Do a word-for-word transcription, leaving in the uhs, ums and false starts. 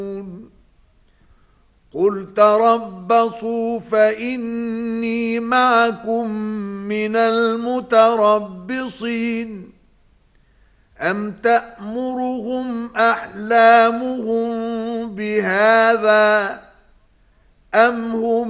قل تربصوا فإني معكم من المتربصين أم تأمرهم أحلامهم بهذا أم هم